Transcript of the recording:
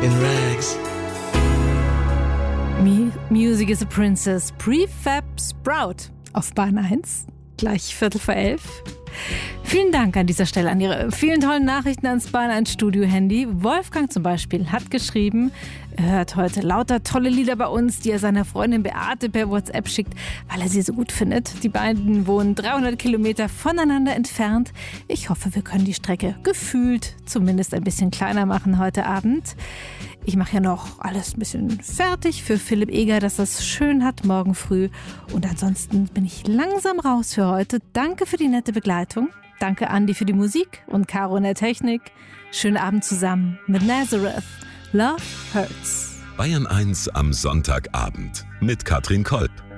in rags. Music is a Princess, Prefab Sprout auf Bahn 1, gleich 11:15. Vielen Dank an dieser Stelle an Ihre vielen tollen Nachrichten ans Bahn 1 Studio-Handy. Wolfgang zum Beispiel hat geschrieben, er hört heute lauter tolle Lieder bei uns, die er seiner Freundin Beate per WhatsApp schickt, weil er sie so gut findet. Die beiden wohnen 300 Kilometer voneinander entfernt. Ich hoffe, wir können die Strecke gefühlt zumindest ein bisschen kleiner machen heute Abend. Ich mache ja noch alles ein bisschen fertig für Philipp Eger, dass das schön hat morgen früh. Und ansonsten bin ich langsam raus für heute. Danke für die nette Begleitung. Danke Andi für die Musik und Caro in der Technik. Schönen Abend zusammen mit Nazareth. Love Hurts. Bayern 1 am Sonntagabend mit Katrin Kolb.